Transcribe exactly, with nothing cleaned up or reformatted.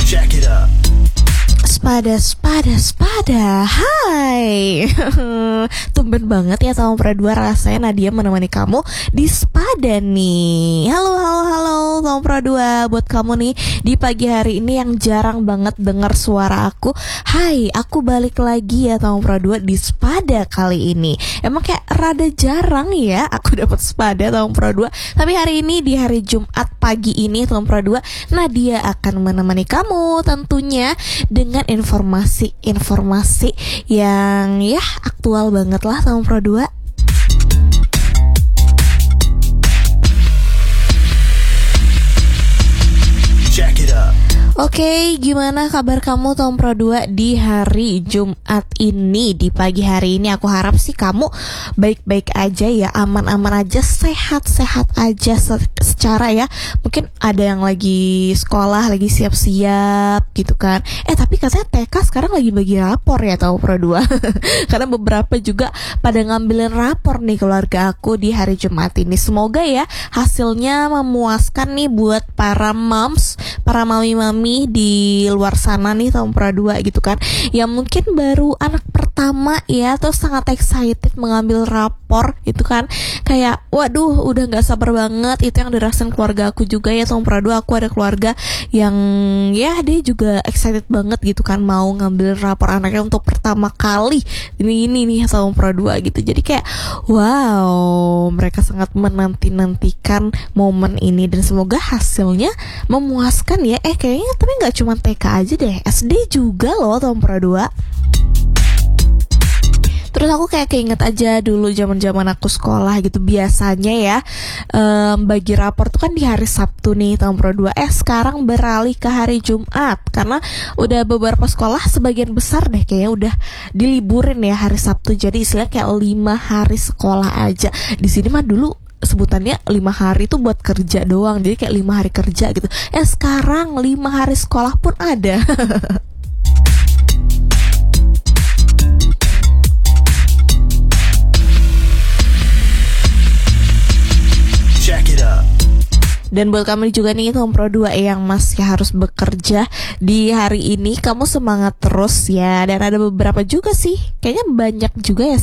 Jack it up. Spada, spada, spada. Hai. Tumben banget ya sama Pradua, rasanya Nadia menemani kamu di Spada nih. Halo, halo, halo sama Pradua. Buat kamu nih di pagi hari ini yang jarang banget dengar suara aku, hai, aku balik lagi ya sama Pradua di Spada kali ini. Emang kayak rada jarang ya aku dapat Spada sama Pradua. Tapi hari ini di hari Jumat pagi ini sama Pradua, Nadia akan menemani kamu tentunya dengan informasi-informasi yang ya aktual banget lah sama Pro dua. Jack it up. Oke, okay, gimana kabar kamu Tom Pro dua di hari Jumat ini? Di pagi hari ini aku harap sih kamu baik-baik aja ya, aman-aman aja, sehat-sehat aja secara ya. Mungkin ada yang lagi sekolah, lagi siap-siap gitu kan. Eh tapi katanya T K sekarang lagi bagi rapor ya Tom Pro dua. Karena beberapa juga pada ngambilin rapor nih keluarga aku di hari Jumat ini. Semoga ya hasilnya memuaskan nih buat para moms, para mami-mami di luar sana nih tahun Pro dua gitu kan, yang mungkin baru anak pertama ya, terus sangat excited mengambil rapor gitu kan, kayak waduh udah nggak sabar banget. Itu yang dirasain keluarga aku juga ya tahun Pro dua. Aku ada keluarga yang ya dia juga excited banget gitu kan, mau ngambil rapor anaknya untuk pertama kali ini ini nih tahun Pro dua gitu. Jadi kayak wow, mereka sangat menanti-nantikan momen ini dan semoga hasilnya memuaskan ya. Eh kayaknya tapi nggak cuma T K aja deh, S D juga loh tahun Pro dua. Terus aku kayak keinget aja dulu zaman-zaman aku sekolah gitu, biasanya ya um, bagi rapor tuh kan di hari Sabtu nih tahun Pro dua. Eh sekarang beralih ke hari Jumat karena udah beberapa sekolah, sebagian besar deh kayaknya udah diliburin ya hari Sabtu. Jadi istilahnya kayak lima hari sekolah aja. Di sini mah dulu sebutannya lima hari itu buat kerja doang, jadi kayak lima hari kerja gitu. Eh sekarang lima hari sekolah pun ada. Jack it up. Dan buat kamu juga nih Tom Pro dua yang masih harus bekerja di hari ini, kamu semangat terus ya. Dan ada beberapa juga sih, kayaknya banyak juga ya